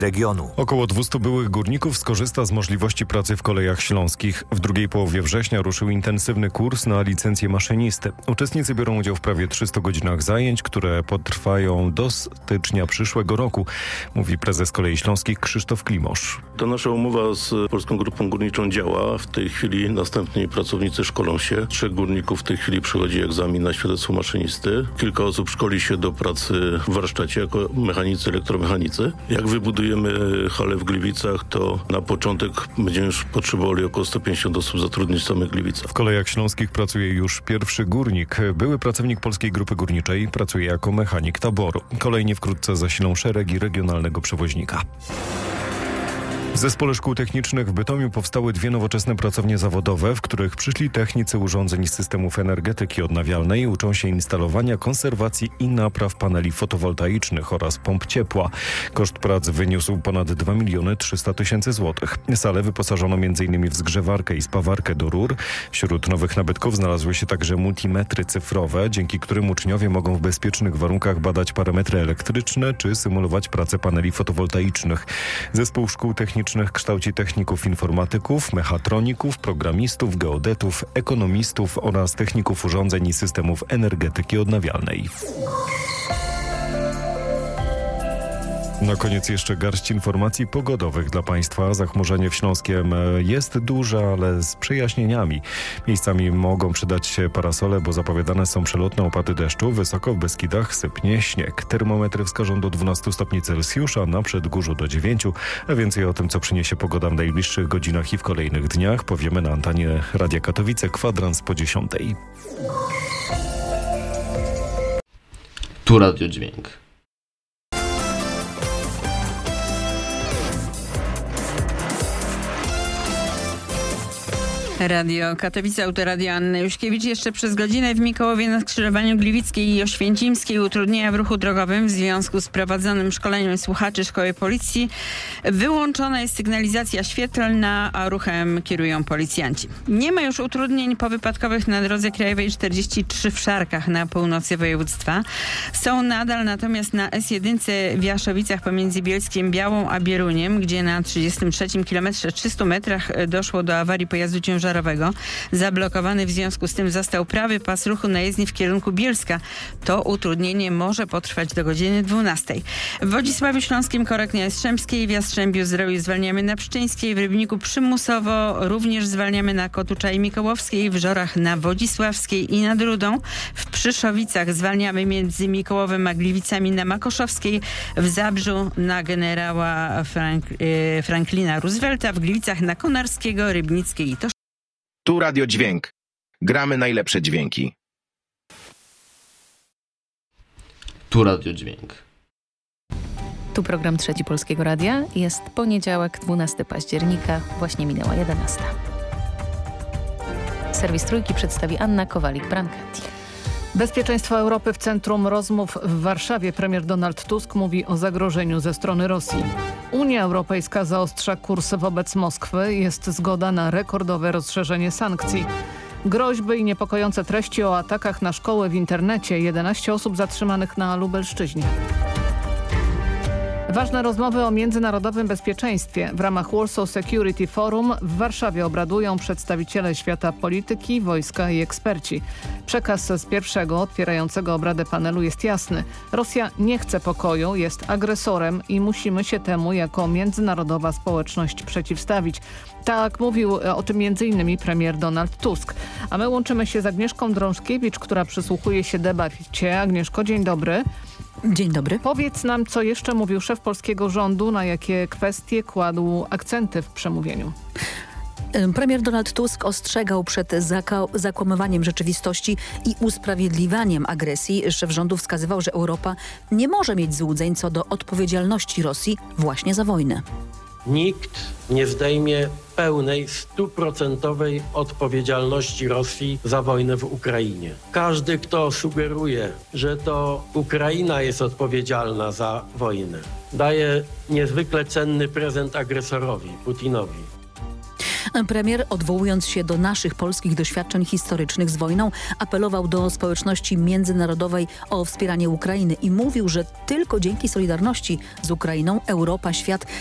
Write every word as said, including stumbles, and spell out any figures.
regionu. Około dwieście byłych górników skorzysta z możliwości pracy w Kolejach Śląskich. W drugiej połowie września ruszył intensywny kurs na licencję maszynisty. Uczestnicy biorą udział w prawie trzystu godzinach zajęć, które potrwają do stycznia przyszłego roku, mówi prezes Kolei Śląskich Krzysztof Klimosz. Ta nasza umowa z Polską Grupą Górniczą działa. W tej chwili następni pracownicy szkolą się. Trzech górników w tej chwili przechodzi egzamin na świadectwo maszynisty. Kilka osób szkoli się do pracy w warsztacie jako mechanicy, elektromechanicy. Jak wybudujemy halę w Gliwicach, to na początek będziemy już potrzebowali około sto pięćdziesiąt osób zatrudnić w samych Gliwicach. W Kolejach Śląskich pracuje już pierwszy górnik. Były pracownik Polskiej Grupy Górniczej pracuje jako mechanik taboru. Kolejnie wkrótce zasilą szeregi regionalnego przewoźnika. W Zespole Szkół Technicznych w Bytomiu powstały dwie nowoczesne pracownie zawodowe, w których przyszli technicy urządzeń i systemów energetyki odnawialnej uczą się instalowania, konserwacji i napraw paneli fotowoltaicznych oraz pomp ciepła. Koszt prac wyniósł ponad dwa miliony trzysta tysięcy złotych. Salę wyposażono m.in. w zgrzewarkę i spawarkę do rur. Wśród nowych nabytków znalazły się także multimetry cyfrowe, dzięki którym uczniowie mogą w bezpiecznych warunkach badać parametry elektryczne czy symulować pracę paneli fotowoltaicznych. Zespół Szkół Technicznych kształci techników informatyków, mechatroników, programistów, geodetów, ekonomistów oraz techników urządzeń i systemów energetyki odnawialnej. Na koniec jeszcze garść informacji pogodowych dla Państwa. Zachmurzenie w Śląskiem jest duże, ale z przejaśnieniami. Miejscami mogą przydać się parasole, bo zapowiadane są przelotne opady deszczu. Wysoko w Beskidach sypnie śnieg. Termometry wskażą do dwunastu stopni Celsjusza, na Przedgórzu do dziewięciu. A więcej o tym, co przyniesie pogoda w najbliższych godzinach i w kolejnych dniach, powiemy na antenie Radia Katowice, kwadrans po dziesiątej. Tu Radio Dźwięk. Radio Katowice, autoradio Anny Juśkiewicz. Jeszcze przez godzinę w Mikołowie na skrzyżowaniu Gliwickiej i Oświęcimskiej utrudnienia w ruchu drogowym w związku z prowadzonym szkoleniem słuchaczy Szkoły Policji. Wyłączona jest sygnalizacja świetlna, a ruchem kierują policjanci. Nie ma już utrudnień powypadkowych na drodze krajowej czterdzieści trzy w Szarkach na północy województwa. Są nadal natomiast na S jeden w Jaszowicach pomiędzy Bielskiem Białą a Bieruniem, gdzie na trzydziestym trzecim kilometrze trzystu metrach doszło do awarii pojazdu ciężarowego. Zablokowany w związku z tym został prawy pas ruchu na jezdni w kierunku Bielska. To utrudnienie może potrwać do godziny dwunastej. W Wodzisławiu Śląskim, Koroknie Jastrzębskiej, w Jastrzębiu Zdroju zwalniamy na Pszczyńskiej, w Rybniku przymusowo również zwalniamy na Kotucza i Mikołowskiej, w Żorach na Wodzisławskiej i nad Rudą. W Przyszowicach zwalniamy między Mikołowem a Gliwicami na Makoszowskiej, w Zabrzu na generała Frank, e, Franklina Roosevelta, w Gliwicach na Konarskiego, Rybnickiej i Tosz. Tu Radio Dźwięk. Gramy najlepsze dźwięki. Tu Radio Dźwięk. Tu program Trzeci Polskiego Radia. Jest poniedziałek, dwunastego października. Właśnie minęła jedenasta. Serwis Trójki przedstawi Anna Kowalik-Brancati. Bezpieczeństwo Europy w centrum rozmów w Warszawie. Premier Donald Tusk mówi o zagrożeniu ze strony Rosji. Unia Europejska zaostrza kurs wobec Moskwy. Jest zgoda na rekordowe rozszerzenie sankcji. Groźby i niepokojące treści o atakach na szkoły w internecie. jedenaście osób zatrzymanych na Lubelszczyźnie. Ważne rozmowy o międzynarodowym bezpieczeństwie. W ramach Warsaw Security Forum w Warszawie obradują przedstawiciele świata polityki, wojska i eksperci. Przekaz z pierwszego otwierającego obradę panelu jest jasny. Rosja nie chce pokoju, jest agresorem i musimy się temu jako międzynarodowa społeczność przeciwstawić. Tak mówił o tym między innymi premier Donald Tusk. A my łączymy się z Agnieszką Drążkiewicz, która przysłuchuje się debacie. Agnieszko, dzień dobry. Dzień dobry. Powiedz nam, co jeszcze mówił szef polskiego rządu, na jakie kwestie kładł akcenty w przemówieniu. Premier Donald Tusk ostrzegał przed zakłamywaniem rzeczywistości i usprawiedliwianiem agresji. Szef rządu wskazywał, że Europa nie może mieć złudzeń co do odpowiedzialności Rosji właśnie za wojnę. Nikt nie zdejmie pełnej, stuprocentowej odpowiedzialności Rosji za wojnę w Ukrainie. Każdy, kto sugeruje, że to Ukraina jest odpowiedzialna za wojnę, daje niezwykle cenny prezent agresorowi, Putinowi. Premier, odwołując się do naszych polskich doświadczeń historycznych z wojną, apelował do społeczności międzynarodowej o wspieranie Ukrainy i mówił, że tylko dzięki solidarności z Ukrainą Europa, świat